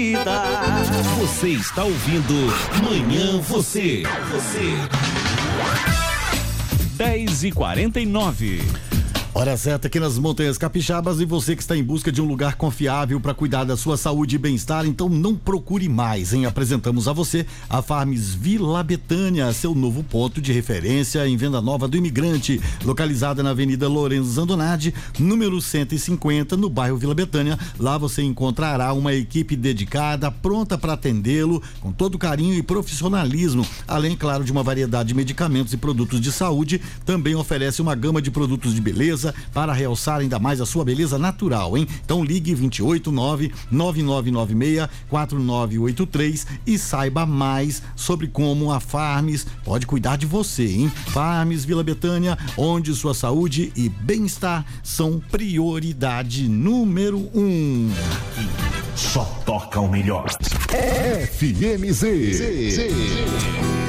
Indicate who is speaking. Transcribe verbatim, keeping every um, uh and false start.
Speaker 1: Você está ouvindo Manhã Você. Você. dez e quarenta e nove.
Speaker 2: Hora certa aqui nas Montanhas Capixabas, e você que está em busca de um lugar confiável para cuidar da sua saúde e bem-estar, então não procure mais, hein? Apresentamos a você a Farms Vila Betânia, seu novo ponto de referência em venda nova do imigrante, localizada na Avenida Lourenço Zandonade, número cento e cinquenta, no bairro Vila Betânia. Lá você encontrará uma equipe dedicada, pronta para atendê-lo com todo carinho e profissionalismo, além, claro, de uma variedade de medicamentos e produtos de saúde. Também oferece uma gama de produtos de beleza para realçar ainda mais a sua beleza natural, hein? Então ligue vinte e oito, nove nove nove nove seis, quatro nove oito três e saiba mais sobre como a Farms pode cuidar de você, hein? Farms Vila Betânia, onde sua saúde e bem-estar são prioridade número um.
Speaker 3: Só toca o melhor. F M Z.